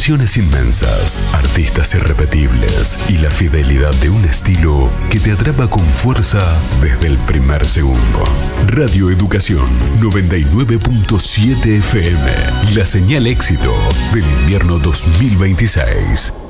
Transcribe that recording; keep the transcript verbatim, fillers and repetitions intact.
Canciones inmensas, artistas irrepetibles y la fidelidad de un estilo que te atrapa con fuerza desde el primer segundo. Radio Educación noventa y nueve punto siete F M, la señal éxito del invierno dos mil veintiséis.